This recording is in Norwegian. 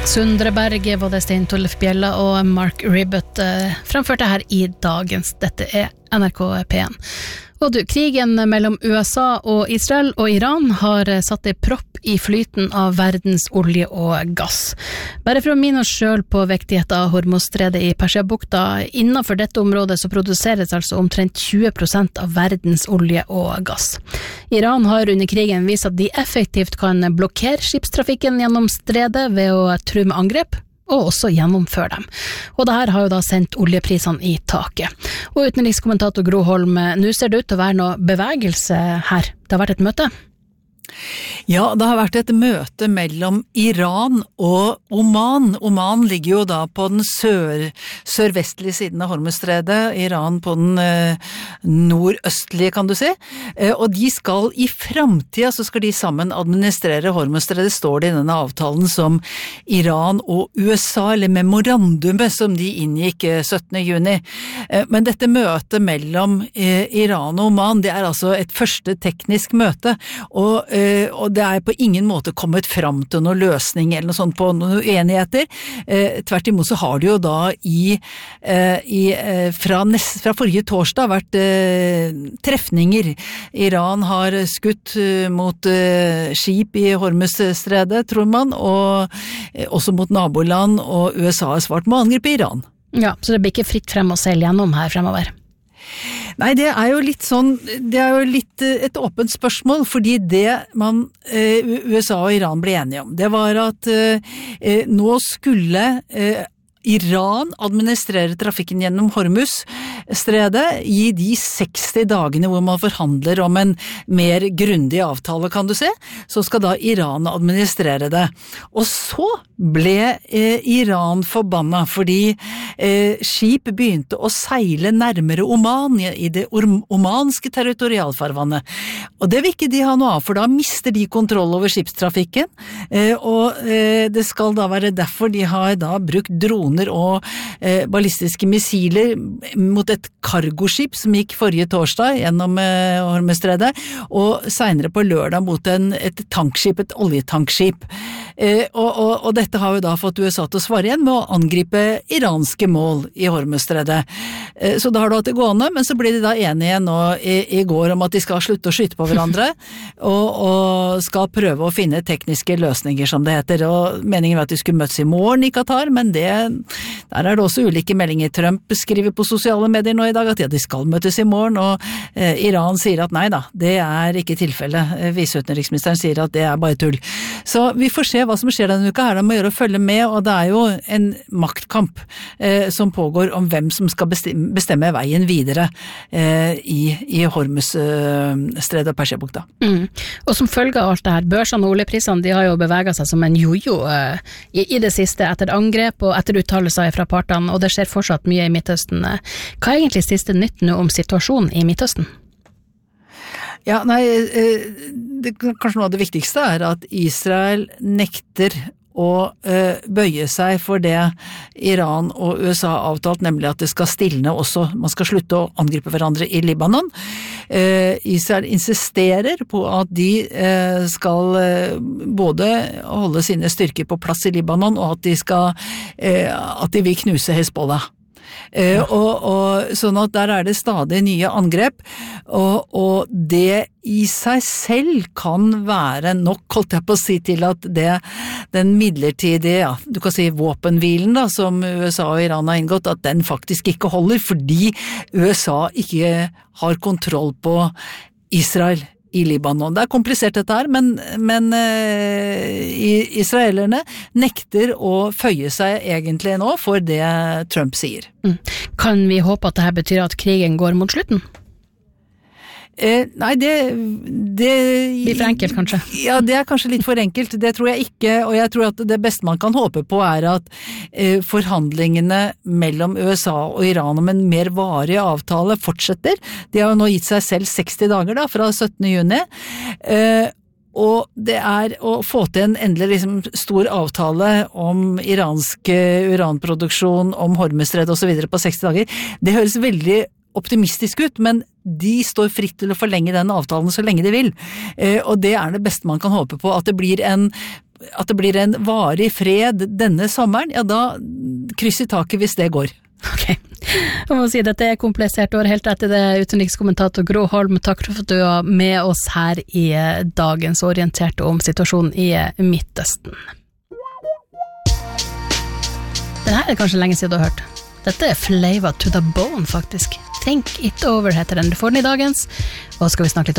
Sundreberg var det Stein Tollef Bjella og Mark Ribbett fremførte her i dagens. Dette NRK P1. Og du, krigen mellom USA og Israel og Iran har satt en propp i flyten av verdens olje og gass. Bare for å minne oss selv på viktigheten av Hormuzstredet i Persiabukta, innenfor dette området så produseres altså omtrent 20% av verdens olje og gass. Iran har under krigen vist at de effektivt kan blokkere skipstrafikken gjennom stredet ved å true med angrep, og også gjennomføre dem. Og dette har jo da sendt oljeprisene i taket. Og utenrikskommentator Gro Holm, nå ser det ut til å være noe bevegelse her. Det har vært et møte? Ja, det har vært et møte mellom Iran og Oman. Oman ligger jo da på den sørvestlige siden av Hormuzstredet, Iran på den nordøstlige, kan du si. Og de skal i fremtiden, så skal de sammen administrere Hormuzstredet, står det i denne avtalen som Iran og USA, eller memorandumet som de inngikk 17. juni. Men dette møtet mellom Iran og Oman, det er altså et første teknisk møte, og det er på ingen måte kommet fram til noen løsning eller noe sånt på noen uenigheter. Tvert imot så har det jo da fra forrige torsdag vært trefninger. Iran har skutt mot skip i Hormuzstredet, tror man, og også mot naboland, og USA har svart med å angripe Iran. Ja, så det blir ikke fritt frem å seile gjennom her fremover? Nei, det er jo litt et åpent spørsmål, fordi det USA og Iran ble enige om, det var at nå skulle Iran administrerer trafikken gjennom Hormuzstredet i de 60 dagene hvor man forhandler om en mer grundig avtale, kan du se, så skal da Iran administrere det. Og så ble Iran forbanna, fordi skip begynte å seile nærmere Oman, i det omanske territorialfarvannet. Og det vil ikke de ha noe av, for da mister de kontroll over skipstrafikken, og det skal da være derfor de har da brukt droner og ballistiske missiler mot et kargoskip som gikk forrige torsdag gjennom Hormuzstredet, og senere på lørdag mot et tankskip, et oljetankskip. Og dette har jo da fått USA til å svare igjen med å angripe iranske mål i Hormuzstredet. Så da har du hatt det gående, men så ble de da enige nå i går om at de skal slutte å skyte på hverandre, og skal prøve å finne tekniske løsninger, som det heter. Og meningen var at de skulle møtes i morgen i Qatar, men der er det også ulike meldinger. Trump skriver på sosiale medier nå i dag at de skal møtes i morgen, og Iran sier at nei da, det er ikke tilfellet. Viseutenriksministeren sier at det er bare tull. Så vi får se hva som skjer denne uka her. Det må gjøre å følge med, og det er jo en maktkamp som pågår om hvem som skal bestemme veien videre i Hormuzstredet og Persiabukta. Og som følge av alt det her, børsene og oljeprisene, de har jo beveget seg som en jojo i det siste etter angrep og etter uttalelser fra partene, og det skjer fortsatt mye i Midtøsten. Hva er egentlig siste nytt nå om situasjonen i Midtøsten? Ja, nei, kanskje noe av det viktigste er at Israel nekter å bøye seg for det Iran og USA har avtalt, nemlig at det skal stilne også, man skal slutte å angripe hverandre i Libanon. Israel insisterer på at de skal både holde sine styrker på plass i Libanon, og at de vil knuse Hezbollah. Og sånn at der er det stadig nye angrep, og det i seg selv kan være nok, holdt jeg på å si, til at den midlertidige, du kan si våpenhvilen da, som USA og Iran har inngått, at den faktisk ikke holder, fordi USA ikke har kontroll på Israel i Libanon. Det er komplisert dette her, men israelerne nekter å føye seg egentlig nå for det Trump sier. Kan vi håpe at dette betyr at krigen går mot slutten? Nei, det blir for enkelt, kanskje? Ja, det er kanskje litt for enkelt. Det tror jeg ikke, og jeg tror at det beste man kan håpe på er at forhandlingene mellom USA og Iran om en mer varig avtale fortsetter. De har jo nå gitt seg selv 60 dager da, fra 17. juni. Og det er å få til en endelig stor avtale om iransk uranproduksjon, om Hormuzstredet og så videre på 60 dager. Det høres veldig optimistisk ut, men de står fritt til å forlenge den avtalen så lenge de vil. Og det er det beste man kan håpe på, at det blir en at det blir en varig fred denne sommeren, ja da krysser taket hvis det går. Ok, jeg må si dette komplisert år helt etter det utenrikskommentator Gro Holm, takk for at du var med oss her i dagens orienterte om situasjonen i Midtøsten. Denne er kanskje lenge siden du har hørt. Dette er Flavor to the Bone faktisk. Think It Over heter den. Du får den i dagens, og skal vi snakke litt